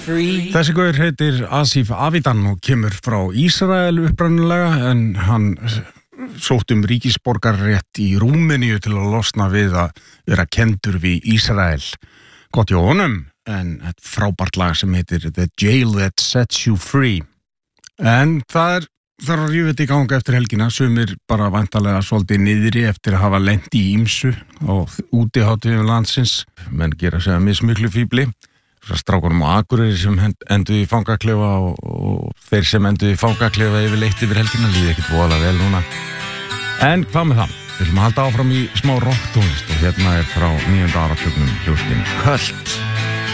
free. Þessi gaur heitir Asif Avidan og kemur frá Ísrael upprænulega en hann sótt ríkisborgararétt í Rúmeníu til að losna við að vera kendur við Ísrael. Gott hjá honum, en frábært lag sem heitir The Jail That Sets You Free. En það þarf að rífa þetta í ganga eftir helgina, sumir bara væntanlega svolítið niðri eftir að hafa lent í ýmsu og útihátíðum landsins, menn gera sig að mismiklu fíbli. Strákunum á Akureyri sem enduðu í fangaklefa og þeir sem enduðu í fangaklefa yfirleitt yfir helgina líði ekkert voðalega vel núna. En hvað með það? Við viljum halda áfram í smá rocktónlist og hérna frá 9. áratugnum hljómsveitin Cult.